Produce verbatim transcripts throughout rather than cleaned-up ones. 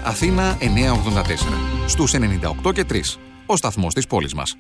Αθήνα εννιακόσια ογδόντα τέσσερα. Στους ενενήντα οκτώ και τρία. Ο σταθμός της πόλης μας.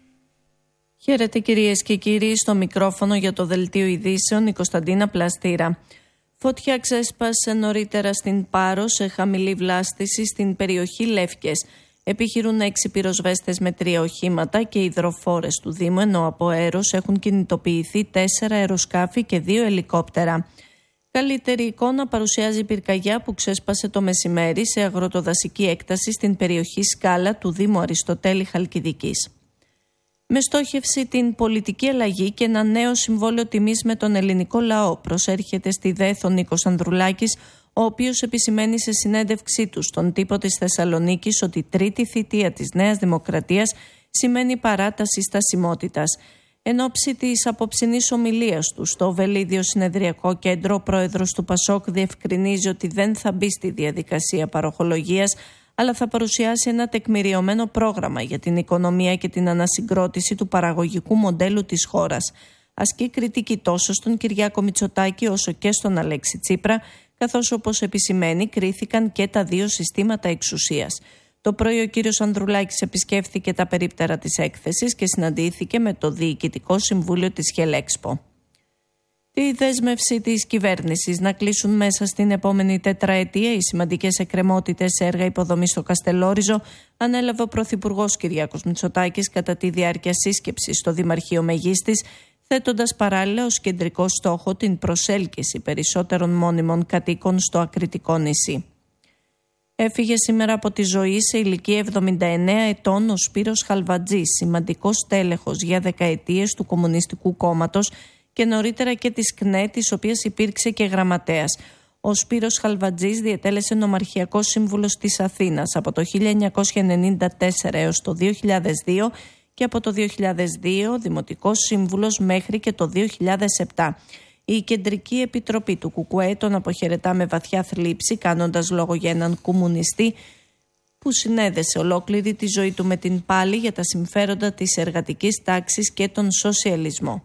Χαίρετε κυρίες και κύριοι, στο μικρόφωνο για το Δελτίο Ειδήσεων η Κωνσταντίνα Πλαστήρα. Φωτιά ξέσπασε νωρίτερα στην Πάρο σε χαμηλή βλάστηση στην περιοχή Λεύκες. Επιχειρούν έξι πυροσβέστες με τρία οχήματα και υδροφόρες του Δήμου, ενώ από αέρος έχουν κινητοποιηθεί τέσσερα αεροσκάφη και δύο ελικόπτερα. Καλύτερη εικόνα παρουσιάζει η πυρκαγιά που ξέσπασε το μεσημέρι σε αγροτοδασική έκταση στην περιοχή Σκάλα του Δήμου Αριστοτέλη Χαλκιδικής. Με στόχευση την πολιτική αλλαγή και ένα νέο συμβόλαιο τιμής με τον ελληνικό λαό, προσέρχεται στη ΔΕΘ ο Νίκος Ανδρουλάκης, ο οποίος επισημαίνει σε συνέντευξή του στον τύπο της Θεσσαλονίκης ότι η τρίτη θητεία της Νέας Δημοκρατίας σημαίνει παράταση στασιμότητας. Εν ώψη της απόψινής ομιλίας του στο Βελίδιο Συνεδριακό Κέντρο, ο πρόεδρος του Πασόκ διευκρινίζει ότι δεν θα μπει στη διαδικασία παροχολογίας, αλλά θα παρουσιάσει ένα τεκμηριωμένο πρόγραμμα για την οικονομία και την ανασυγκρότηση του παραγωγικού μοντέλου της χώρας. Ασκεί κριτική τόσο στον Κυριάκο Μητσοτάκη όσο και στον Αλέξη Τσίπρα, καθώς όπως επισημαίνει κρίθηκαν και τα δύο συστήματα εξουσίας. Το πρωί ο κύριος Ανδρουλάκης επισκέφθηκε τα περίπτερα της έκθεσης και συναντήθηκε με το Διοικητικό Συμβούλιο της Χελέξπο. Τη δέσμευση της κυβέρνησης να κλείσουν μέσα στην επόμενη τετραετία οι σημαντικές εκκρεμότητες σε έργα υποδομής στο Καστελόριζο ανέλαβε ο Πρωθυπουργός Κυριάκος Μητσοτάκης κατά τη διάρκεια σύσκεψης στο Δημαρχείο Μεγίστης, θέτοντας παράλληλα ως κεντρικό στόχο την προσέλκυση περισσότερων μόνιμων κατοίκων στο ακριτικό νησί. Έφυγε σήμερα από τη ζωή σε ηλικία εβδομήντα εννέα ετών ο Σπύρος Χαλβατζής, σημαντικός τέλεχος για δεκαετίες του Κομμουνιστικού Κόμματος και νωρίτερα και της ΚΝΕ, της οποίας υπήρξε και γραμματέας. Ο Σπύρος Χαλβατζής διετέλεσε νομαρχιακός σύμβουλος της Αθήνας από το χίλια εννιακόσια ενενήντα τέσσερα έως το δύο χιλιάδες δύο και από το δύο χιλιάδες δύο δημοτικός σύμβουλος μέχρι και το δύο χιλιάδες επτά. Η Κεντρική Επιτροπή του ΚΚΕ τον αποχαιρετά με βαθιά θλίψη, κάνοντας λόγο για έναν κομμουνιστή που συνέδεσε ολόκληρη τη ζωή του με την πάλη για τα συμφέροντα της εργατικής τάξης και τον σοσιαλισμό.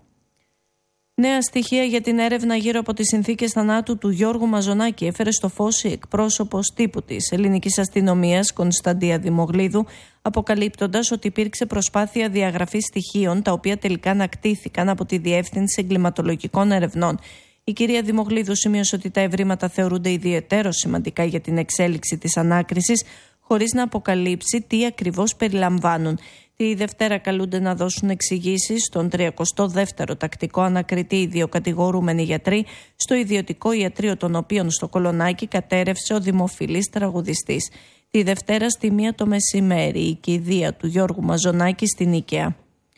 Νέα στοιχεία για την έρευνα γύρω από τις συνθήκες θανάτου του Γιώργου Μαζονάκη έφερε στο φως η εκπρόσωπος τύπου της ελληνικής αστυνομίας, Κωνσταντία Δημογλίδου, αποκαλύπτοντας ότι υπήρξε προσπάθεια διαγραφής στοιχείων, τα οποία τελικά ανακτήθηκαν από τη Διεύθυνση Εγκληματολογικών Ερευνών. Η κυρία Δημογλίδου σημείωσε ότι τα ευρήματα θεωρούνται ιδιαιτέρως σημαντικά για την εξέλιξη της ανάκρισης, χωρίς να αποκαλύψει τι ακριβώς περιλαμβάνουν. Τη Δευτέρα καλούνται να δώσουν εξηγήσεις στον τριακοστό δεύτερο τακτικό ανακριτή οι δύο κατηγορούμενοι γιατροί στο ιδιωτικό ιατρείο των οποίων στο Κολονάκι κατέρευσε ο δημοφιλής τραγουδιστής. Τη Δευτέρα στη μία το μεσημέρι η κηδεία του Γιώργου Μαζονάκη στην Ίκαια.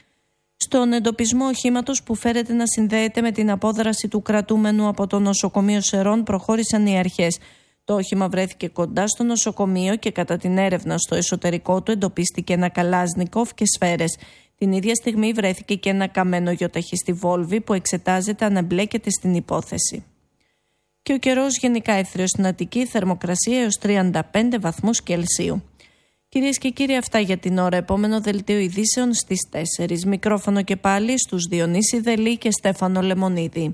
Στον εντοπισμό οχήματος που φέρεται να συνδέεται με την απόδραση του κρατούμενου από το νοσοκομείο Σερών προχώρησαν οι αρχές. Το όχημα βρέθηκε κοντά στο νοσοκομείο και κατά την έρευνα στο εσωτερικό του εντοπίστηκε ένα καλάζνικοφ και σφαίρες. Την ίδια στιγμή βρέθηκε και ένα καμένο γιοταχή στη Βόλβη που εξετάζεται αν εμπλέκεται στην υπόθεση. Και ο καιρός γενικά έθριος στην Αττική, θερμοκρασία έως τριάντα πέντε βαθμούς Κελσίου. Κυρίες και κύριοι, αυτά για την ώρα. Επόμενο δελτίο ειδήσεων στις τέσσερις. Μικρόφωνο και πάλι στους Διονύση Δελή και Στέφανο Λεμονίδη.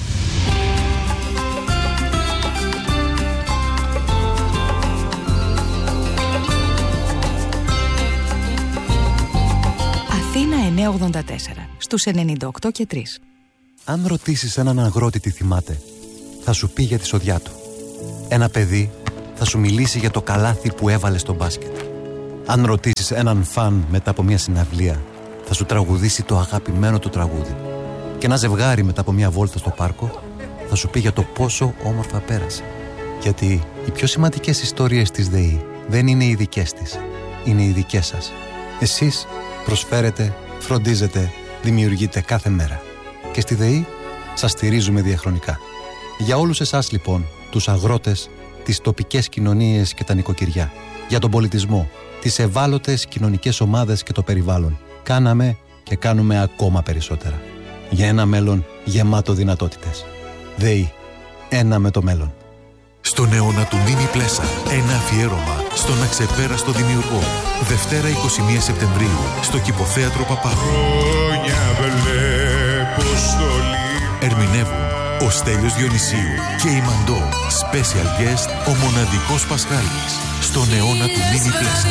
Αθήνα εννιακόσια ογδόντα τέσσερα, στους ενενήντα οκτώ και τρία. Αν ρωτήσεις έναν αγρότη τι θυμάται, θα σου πει για τη σοδιά του. Ένα παιδί θα σου μιλήσει για το καλάθι που έβαλε στο μπάσκετ. Αν ρωτήσεις έναν φαν μετά από μια συναυλία, θα σου τραγουδήσει το αγαπημένο του τραγούδι. Και ένα ζευγάρι μετά από μια βόλτα στο πάρκο θα σου πει για το πόσο όμορφα πέρασε. Γιατί οι πιο σημαντικές ιστορίες της ΔΕΗ δεν είναι οι δικές της, είναι οι δικές σας. Εσείς προσφέρετε, φροντίζετε, δημιουργείτε κάθε μέρα. Και στη ΔΕΗ σας στηρίζουμε διαχρονικά. Για όλους εσάς λοιπόν, τους αγρότες, τις τοπικές κοινωνίες και τα νοικοκυριά, για τον πολιτισμό, τις ευάλωτες κοινωνικές ομάδες και το περιβάλλον, κάναμε και κάνουμε ακόμα περισσότερα. Για ένα μέλλον γεμάτο δυνατότητες. ΔΕΗ. Ένα με το μέλλον. Στον αιώνα του Μίνι Πλέσα, ένα αφιέρωμα στον αξεπέραστο δημιουργό. Δευτέρα εικοστή πρώτη Σεπτεμβρίου, στο Κηποθέατρο Παπάδου. Ερμηνεύουν Ο Στέλιος Διονυσίου και η Μαντό. Special guest ο μοναδικός Πασχάλης. Στον αιώνα του Μίνι Πλέσα.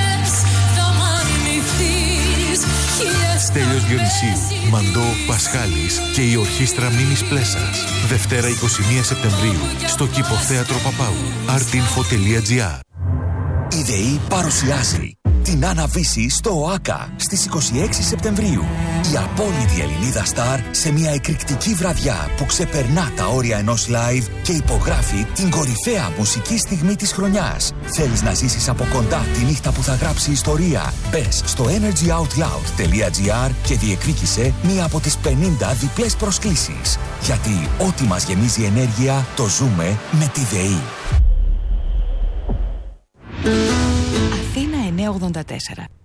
Στέλιος Διονυσίου, Μαντό, Πασχάλης και η ορχήστρα Μίνις Πλέσας. Δευτέρα είκοσι μία Σεπτεμβρίου στο Κηποθέατρο Παπάου. artinfo τελεία gr. Η ΔΕΗ παρουσιάζει την Άννα Βύση στο ΟΑΚΑ στις είκοσι έξι Σεπτεμβρίου. Η απόλυτη Ελληνίδα στάρ σε μια εκρηκτική βραδιά που ξεπερνά τα όρια ενός live και υπογράφει την κορυφαία μουσική στιγμή της χρονιάς. Θέλεις να ζήσεις από κοντά τη νύχτα που θα γράψει ιστορία? Μπες στο energyoutloud τελεία gr και διεκδίκησε μία από τις πενήντα διπλές προσκλήσεις. Γιατί ό,τι μας γεμίζει ενέργεια το ζούμε με τη ΔΕΗ. Αθήνα εννιακόσια ογδόντα τέσσερα.